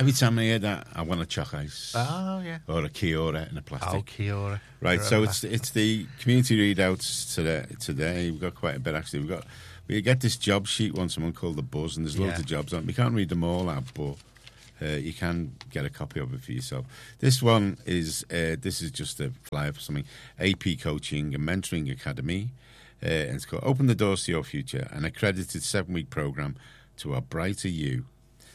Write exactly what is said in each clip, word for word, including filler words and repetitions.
Every time I hear that, I want a chalk ice. Oh, yeah. Or a Kia-Ora in a plastic. Oh, Kia-Ora. Right, Kia-Ora so plastic. it's it's the community readouts today. Today we've got quite a bit actually. We've got we get this job sheet once a month called the Buzz, and there's loads Yeah. of jobs on. We can't read them all out, but uh, you can get a copy of it for yourself. This one is uh, this is just a flyer for something. A P Coaching and Mentoring Academy, uh, and it's called Open the Doors to Your Future, an accredited seven-week program to a brighter you.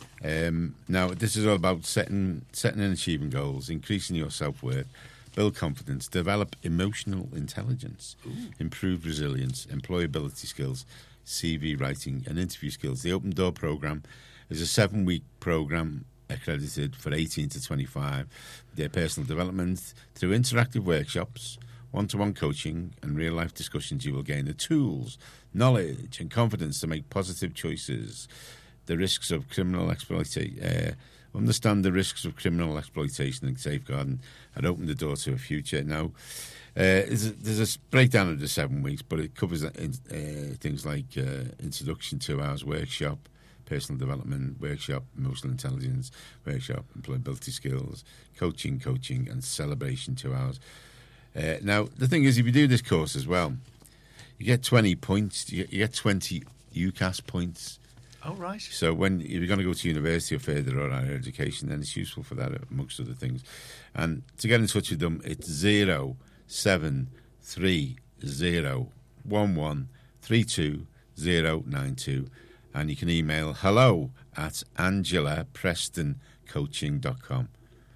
Um, now, this is all about setting, setting and achieving goals, increasing your self-worth, build confidence, develop emotional intelligence, Ooh. improve resilience, employability skills, C V writing, and interview skills. The Open Door program is a seven-week program accredited for eighteen to twenty-five. Their personal development through interactive workshops, one-to-one coaching, and real-life discussions. You will gain the tools, knowledge, and confidence to make positive choices. The risks of criminal exploitation, uh, understand the risks of criminal exploitation and safeguarding, and open the door to a future. Now, uh, there's, a, there's a breakdown of the seven weeks, but it covers uh, things like uh, introduction, two hours workshop, personal development workshop, emotional intelligence workshop, employability skills, coaching, coaching, and celebration, two hours. Uh, now, the thing is, if you do this course as well, you get twenty points, you get, you get twenty U C A S points. Oh, right. So when you're going to go to university or further or higher education, then it's useful for that, amongst other things. And to get in touch with them, it's zero seven three zero one one three two zero nine two. And you can email hello at angela preston coaching dot com.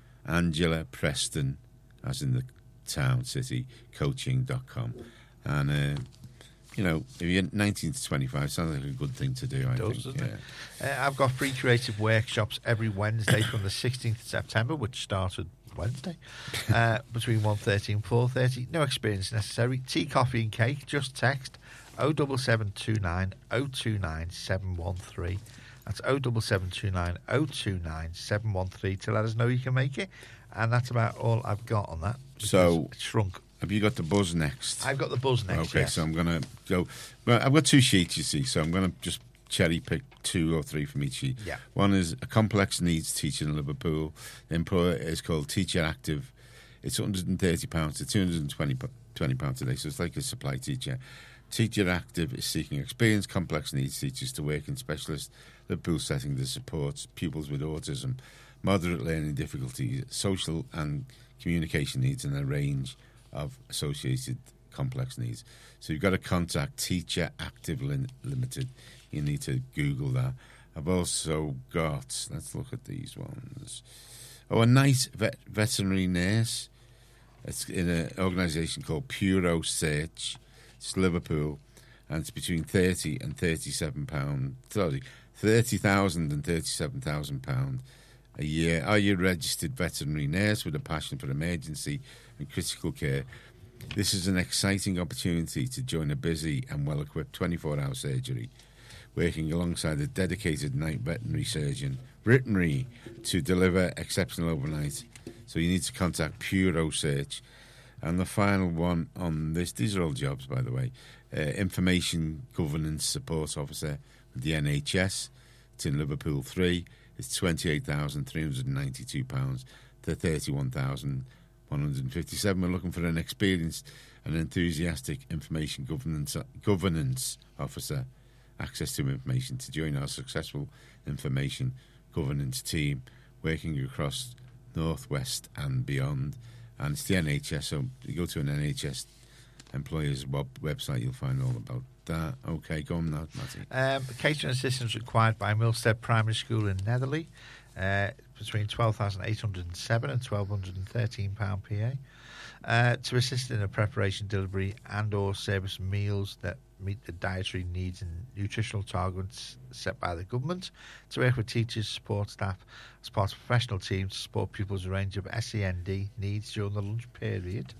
Angela Preston, as in the town, city, coaching dot com. And... Uh, You know, if you're nineteen to twenty-five, sounds like a good thing to do, I does, think. doesn't Yeah. it? Uh, I've got free creative workshops every Wednesday from the sixteenth of September, which started Wednesday, uh, between one thirty and four thirty. No experience necessary. Tea, coffee and cake. Just text oh seven seven two nine oh two nine seven one three. That's oh seven seven two nine oh two nine seven one three to let us know you can make it. And that's about all I've got on that. So it's shrunk. Have you got the Buzz next? I've got the Buzz next, Okay, yes. so I'm going to go... Well, I've got two sheets, you see, so I'm going to just cherry-pick two or three from each sheet. Yeah. One is a complex needs teacher in Liverpool. The employer is called Teacher Active. It's one hundred thirty pounds to two hundred twenty pounds a day, so it's like a supply teacher. Teacher Active is seeking experienced complex needs teachers to work in specialist Liverpool setting that supports pupils with autism, moderate learning difficulties, social and communication needs, and a range of associated complex needs. So you've got to contact Teacher Active Limited. You need to Google that. I've also got, let's look at these ones. Oh, a nice vet, veterinary nurse. It's in an organisation called Puro Search. It's Liverpool, and it's between thirty and thirty-seven pounds. Sorry, thirty thousand and thirty-seven thousand pounds a year. Are you a registered veterinary nurse with a passion for emergency and critical care? This is an exciting opportunity to join a busy and well-equipped twenty-four hour surgery, working alongside a dedicated night veterinary surgeon, veterinary, to deliver exceptional overnight. So you need to contact Puro Search. And the final one on this, these are all jobs, by the way, uh, Information Governance Support Officer with the N H S. It's in Liverpool three. It's twenty-eight thousand three hundred ninety-two pounds to thirty-one thousand one hundred fifty-seven pounds. We're looking for an experienced and enthusiastic information governance governance officer, access to information to join our successful information governance team, working across Northwest and beyond. And it's the N H S, so you go to an N H S employer's web- website, you'll find all about that. Okay, go on now, Matty. Um, catering assistance required by Milstead Primary School in Netherley, uh, between twelve thousand eight hundred seven and twelve hundred thirteen pounds P A. Uh, to assist in the preparation, delivery and or service meals that meet the dietary needs and nutritional targets set by the government, to work with teachers, support staff as part of professional teams to support pupils' range of S E N D needs during the lunch period.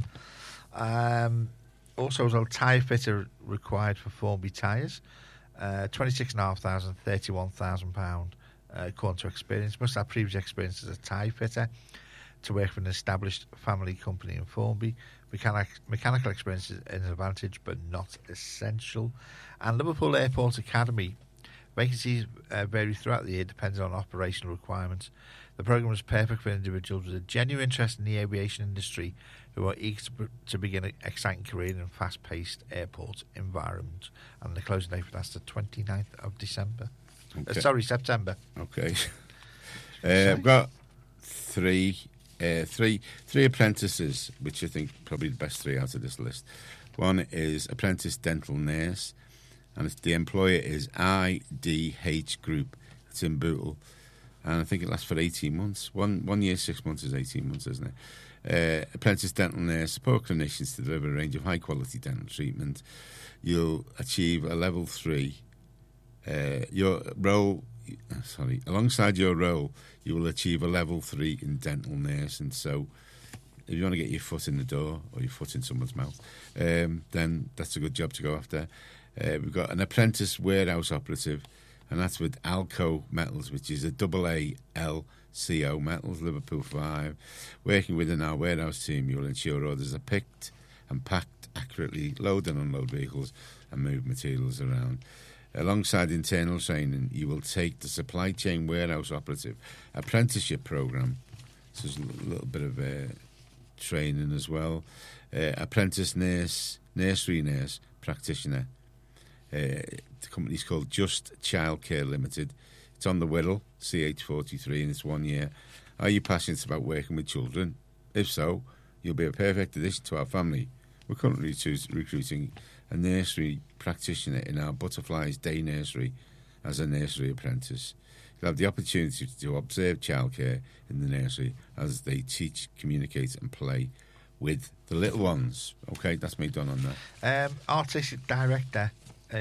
Um, also, as a tyre fitter required for Formby tyres, uh, twenty-six thousand five hundred, thirty-one thousand pounds uh, according to experience. Must have previous experience as a tyre fitter to work for an established family company in Formby. Mechanic, mechanical experience is an advantage, but not essential. And Liverpool Airport Academy, Vacancies uh, vary throughout the year depending on operational requirements. The programme is perfect for individuals with a genuine interest in the aviation industry who are eager to, to begin an exciting career in a fast-paced airport environment. And the closing date for that's the twenty-ninth of December. Okay. Uh, sorry, September. Okay. uh, I've got three, uh, three, three apprentices, which I think probably the best three out of this list. One is apprentice dental nurse, and it's, the employer is I D H Group. It's in Bootle, and I think it lasts for eighteen months. One one year, six months is eighteen months, isn't it? Uh, apprentice dental nurse, support clinicians to deliver a range of high-quality dental treatment. You'll achieve a level three. Uh, your role, sorry, alongside your role, you will achieve a level three in dental nursing. So, if you want to get your foot in the door or your foot in someone's mouth, um, then that's a good job to go after. Uh, we've got an apprentice warehouse operative, and that's with Alco Metals, which is a double A L C O Metals, Liverpool five. Working within our warehouse team, you'll ensure orders are picked and packed accurately, load and unload vehicles, and move materials around. Alongside internal training, you will take the supply chain warehouse operative apprenticeship programme. So there's a little bit of uh, training as well. Uh, apprentice nurse, nursery nurse practitioner. Uh, the company's called Just Childcare Limited. It's on the Wirral, C H forty-three, and it's one year. Are you passionate about working with children? If so, you'll be a perfect addition to our family. We're currently recruiting a nursery practitioner in our Butterflies Day Nursery as a nursery apprentice. You'll have the opportunity to observe childcare in the nursery as they teach, communicate and play with the little ones. Okay, that's me done on that. Um, artistic director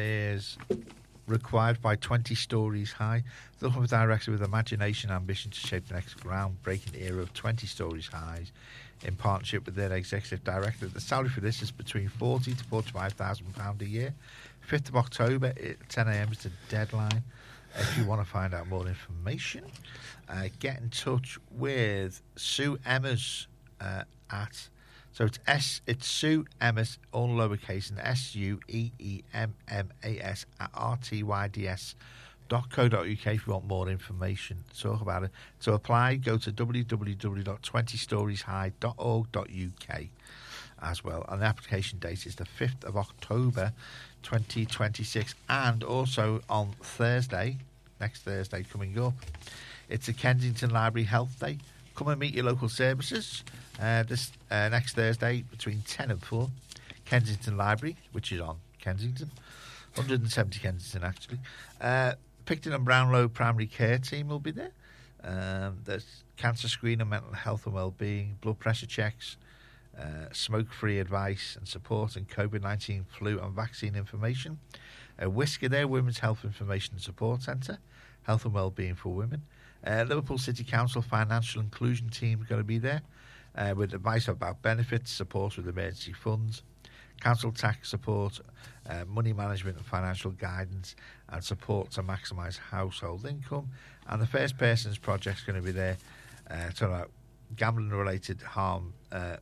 is required by twenty stories high. Looking for a director with imagination and ambition to shape the next groundbreaking era of twenty stories high in partnership with their executive director. The salary for this is between forty to forty-five thousand pounds a year. fifth of October at ten a.m. is the deadline. If you want to find out more information, uh, get in touch with Sue Emmers uh, at So it's S. It's Sue Emmas, all lowercase, and S U E E M M A S at r t y d s dot co dot u k if you want more information. Talk about it. To apply, go to w w w dot twenty stories high dot org dot u k as well. And the application date is the fifth of October, twenty twenty-six. And also on Thursday, next Thursday coming up, it's a Kensington Library Health Day. Come and meet your local services uh, this uh, next Thursday between ten and four. Kensington Library, which is on Kensington, one hundred seventy Kensington actually. Uh, Picton and Brownlow Primary Care Team will be there. Um, there's cancer screening, mental health and well-being, blood pressure checks, uh, smoke-free advice and support, and COVID nineteen flu and vaccine information. Uh, Whisker there, Women's Health Information and Support Centre, health and well-being for women. Uh, Liverpool City Council Financial Inclusion Team are going to be there uh, with advice about benefits, support with emergency funds, council tax support, uh, money management and financial guidance, and support to maximise household income. And the First Persons Project is going to be there uh, talking about gambling-related harm, uh,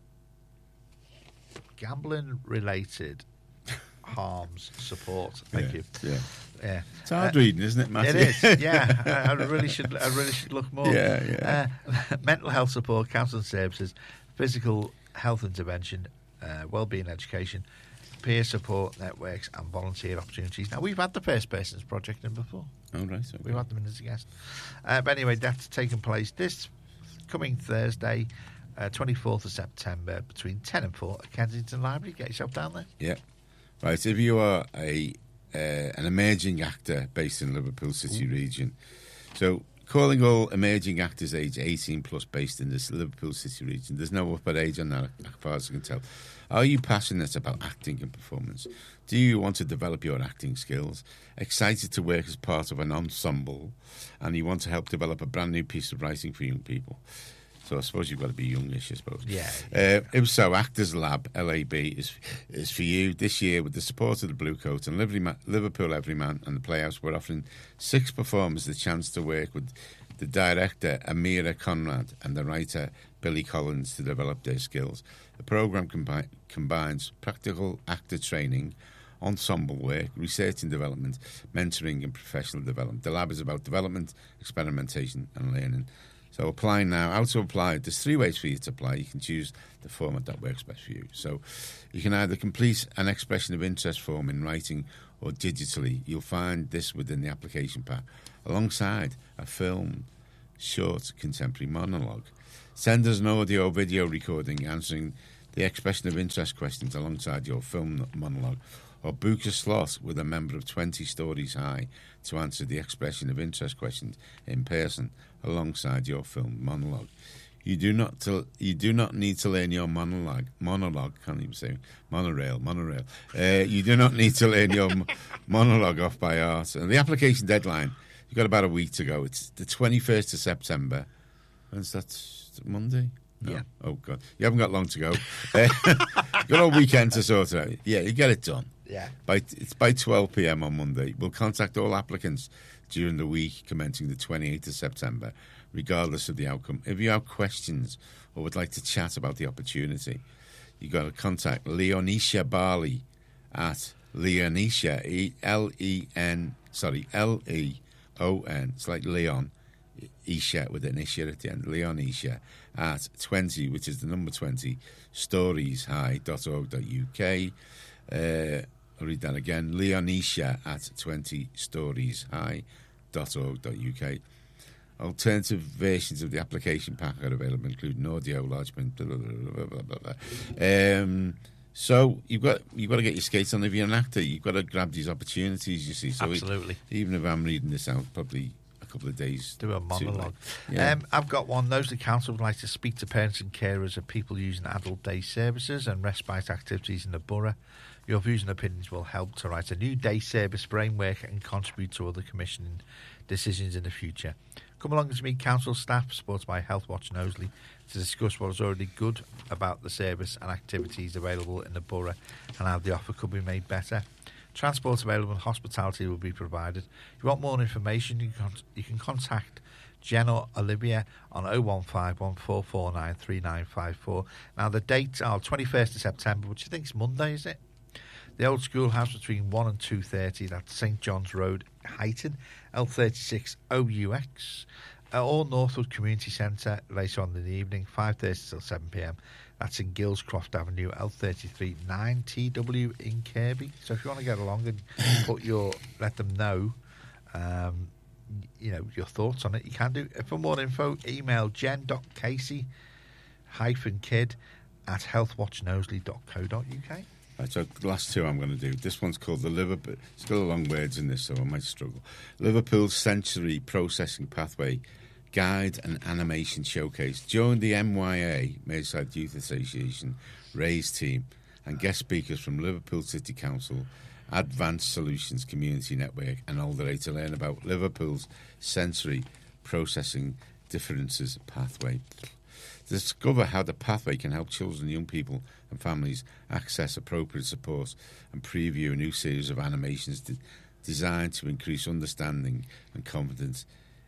gambling-related harms support. Thank yeah, you. Yeah. Yeah, it's hard uh, reading, isn't it, Matthew? It is. Yeah, I, I really should. I really should look more. Yeah, yeah. Uh, mental health support, counselling services, physical health intervention, uh, wellbeing education, peer support networks, and volunteer opportunities. Now we've had the First Persons Project in before. Oh right, okay. We've had them in as a guest. Uh, but anyway, that's taking place this coming Thursday, uh, twenty-fourth of September, between ten and four at Kensington Library. Get yourself down there. Yeah. Right, if you are a uh, an emerging actor based in Liverpool City Ooh. region, so calling all emerging actors age eighteen plus based in this Liverpool City region, there's no upper age on that as far as I can tell. Are you passionate about acting and performance? Do you want to develop your acting skills? Excited to work as part of an ensemble, and you want to help develop a brand new piece of writing for young people? So I suppose you've got to be youngish, I suppose. Yeah. Uh, if so, Actors Lab, L A B, is is for you this year with the support of the Blue Coat and Liverpool Everyman and the Playhouse. We're offering six performers the chance to work with the director, Amira Conrad, and the writer, Billy Collins, to develop their skills. The programme combi- combines practical actor training ensemble work, research and development, mentoring and professional development. The lab is about development, experimentation and learning. So apply now. How to apply? There's three ways for you to apply. You can choose the format that works best for you. So you can either complete an expression of interest form in writing or digitally. You'll find this within the application pack, alongside a film, short contemporary monologue. Send us an audio or video recording answering the expression of interest questions alongside your film monologue, or book a slot with a member of twenty Stories High to answer the expression of interest questions in person alongside your film monologue. You do not to, you do not need to learn your monologue. Monologue, can't even say monorail. Monorail. Uh, you do not need to learn your monologue off by heart. And the application deadline, you've got about a week to go. It's the twenty-first of September. When's that? Monday? No. Yeah. Oh God, you haven't got long to go. Uh, you've got all weekend to sort it out. Yeah, you get it done. Yeah. By it's by twelve p.m. on Monday. We'll contact all applicants during the week commencing the twenty-eighth of September, regardless of the outcome. If you have questions or would like to chat about the opportunity, you've got to contact Leonisha Barley at Leonisha, E L E N, sorry, L E O N. It's like Leon, Isha with an Isha at the end. Leonisha at twenty, which is the number twenty, storieshigh dot org dot U K. Uh, I'll read that again. Leonisha at twenty storieshigh dot org dot U K. Alternative versions of the application pack are available, including audio, large print, blah, blah, blah, blah, blah, blah. Um, so you've got you've got to get your skates on if you're an actor. You've got to grab these opportunities, you see. So Absolutely. It, even if I'm reading this out, probably a couple of days. Do a monologue. Yeah. Um, I've got one. Those the council would like to speak to parents and carers of people using adult day services and respite activities in the borough. Your views and opinions will help to write a new day service framework and contribute to other commissioning decisions in the future. Come along and meet council staff, supported by Health Watch Knowsley, to discuss what is already good about the service and activities available in the borough and how the offer could be made better. Transport available and hospitality will be provided. If you want more information, you can, you can contact Jen or Olivia on oh one five one, four four nine, three nine five four. Now, the dates are twenty-first of September, which I think is Monday, is it? The Old Schoolhouse between one and two thirty. That's St John's Road, Heighton, L thirty-six O U X. Uh, or Northwood Community Centre later on in the evening, five thirty till seven p.m. That's in Gillscroft Avenue, L thirty-three nine T W in Kirby. So if you want to get along and put your, let them know, um, you know, your thoughts on it, you can do. For more info, email jen.casey hyphen kid at healthwatchknowsley dot co dot uk. Right, so the last two I'm going to do. This one's called the Liverpool. Still a long words in this, so I might struggle. Liverpool Sensory Processing Pathway Guide and Animation Showcase. Join the M Y A, Merseyside Youth Association, RAISE team, and guest speakers from Liverpool City Council, Advanced Solutions Community Network, and Older Aid to learn about Liverpool's Sensory Processing Differences Pathway. Discover how the pathway can help children and young people and families access appropriate support and preview a new series of animations de- designed to increase understanding and confidence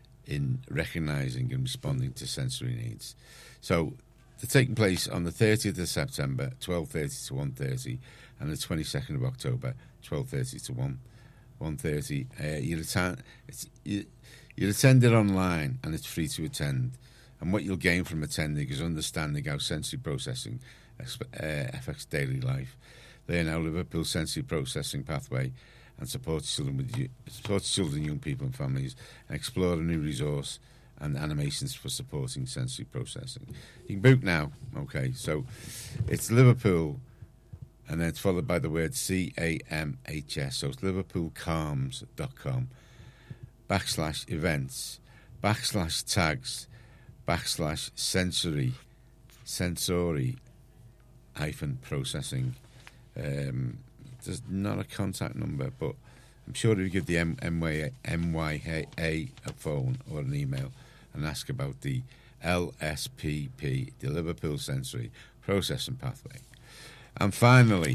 in recognising and responding to sensory needs. So they're taking place on the thirtieth of September, twelve thirty to one thirty, and the twenty-second of October, twelve thirty to one thirty. Uh, you'll, attend, it's, you, you'll attend it online, and it's free to attend. And what you'll gain from attending is understanding how sensory processing uh, affects daily life. Learn how Liverpool sensory processing pathway and support children with you, support children, young people, and families, and explore a new resource and animations for supporting sensory processing. You can book now. Okay, so it's Liverpool, and then it's followed by the word C A M H S. So it's liverpool calms dot com backslash events backslash tags backslash sensory sensory hyphen processing. Um, there's not a contact number, but I'm sure if you give the M- MY- M Y A a phone or an email and ask about the L S P P, the Liverpool Sensory Processing Pathway. And finally,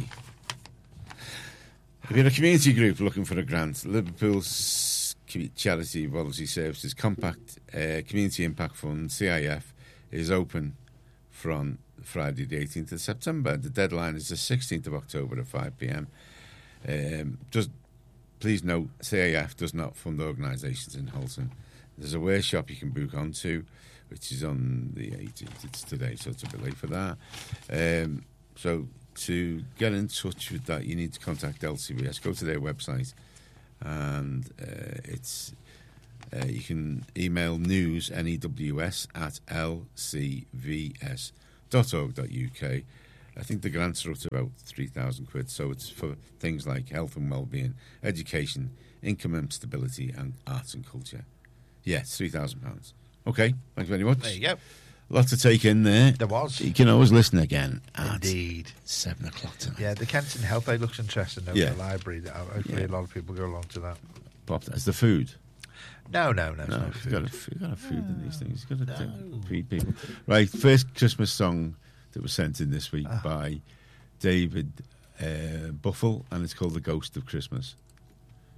if you're a community group looking for a grant, Liverpool's Charity Voluntary Services Compact uh, Community Impact Fund, C I F, is open from Friday the eighteenth of September. The deadline is the sixteenth of October at five p.m. Um, just please note, C A F does not fund organisations in Halton. There's a workshop you can book onto, which is on the eighteenth. It's today, so it's a bit late for that. Um, so to get in touch with that, you need to contact L C V S. Go to their website, and uh, it's uh, you can email news N E W S at l c v s dot org dot u k. I think the grants are up to about three thousand quid, so it's for things like health and well-being, education, income and stability, and arts and culture. Yeah, it's three thousand pounds. Okay, thanks very much. There you go. Lot to take in there. There was. You can always listen again at Indeed. seven o'clock tonight. Yeah, the Kenton Health Aid looks interesting over Yeah. the library. Hopefully Yeah. a lot of people go along to that. Pop, that's the food. No, no, no. No, no you've food. got to, you've got to food in these things. You've got to No. feed people. Right, first Christmas song that was sent in this week Ah. by David uh, Buffle, and it's called The Ghost of Christmas.